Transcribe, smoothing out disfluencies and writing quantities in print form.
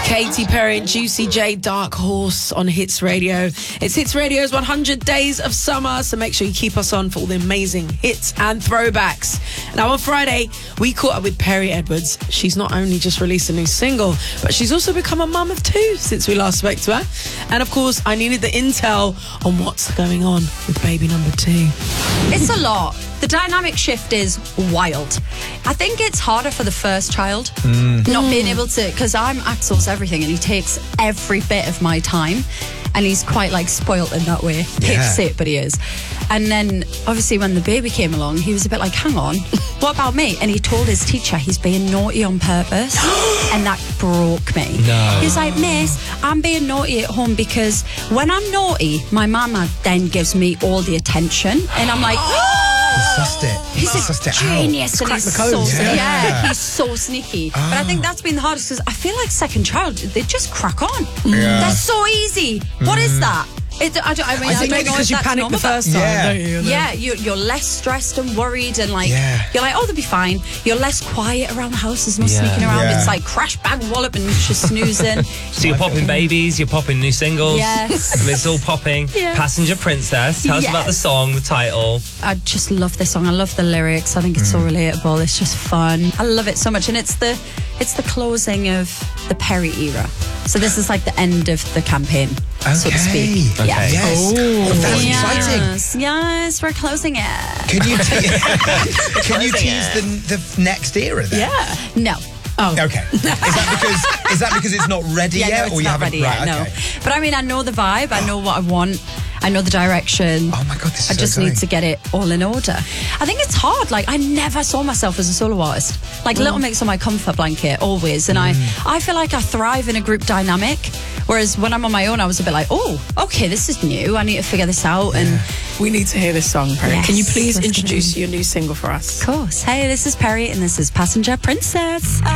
Katy Perry and Juicy J, Dark Horse on Hits Radio. It's Hits Radio's 100 Days of Summer, so make sure you keep us on for all the amazing hits and throwbacks. Now on Friday, we caught up with Perrie Edwards. She's not only just released a new single, but she's also become a mum of two since we last spoke to her. And of course, I needed the intel on what's going on with baby number 2. It's a lot. The dynamic shift is wild. I think it's harder for the first child, not being able to, because I'm Axel's everything and he takes every bit of my time and he's quite like spoilt in that way. Hates it, but he is. And then obviously when the baby came along, he was a bit like, hang on, what about me? And he told his teacher he's being naughty on purpose and that broke me. No. He was like, miss, I'm being naughty at home because when I'm naughty, my mama then gives me all the attention. And I'm like, He sussed it. he's sussed a it genius and Cracked he's the code. so Yeah. he's so sneaky. But I think that's been the hardest because I feel like second child, they just crack on. Yeah. They're so easy. What is that? I I think don't maybe know because if you that's panicked normal, the first time, Yeah. don't you? yeah, you're less stressed and worried and like you're like, oh, they'll be fine. You're less quiet around the house. There's no sneaking around. Yeah. It's like crash, bang, wallop and just snoozing. So you're popping babies, you're popping new singles. Yes. And it's all popping. Yeah. Passenger Princess. Tell us about the song, the title. I just love this song. I love the lyrics. I think it's so relatable. It's just fun. I love it so much. And it's the closing of the Perrie era. So this is like the end of the campaign, so to speak. Okay. Yeah. Yes. That's exciting. Yes, we're closing it. Can you tease the next era then? Yeah. No. Okay. Is that because it's not ready Yeah, yet, no, it's or you not haven't? ready yet. No. Okay. But I mean, I know the vibe. I know what I want. I know the direction. Oh my God, this is I so just need exciting. to get it all in order. I think it's hard. Like, I never saw myself as a solo artist. Like, Little Mix on my comfort blanket, always. And I feel like I thrive in a group dynamic. Whereas when I'm on my own, I was a bit like, oh, okay, this is new. I need to figure this out. And We need to hear this song, Perrie. Yes, Can you please let's introduce go. your new single for us? of course, hey, this is Perrie and this is Passenger Princess.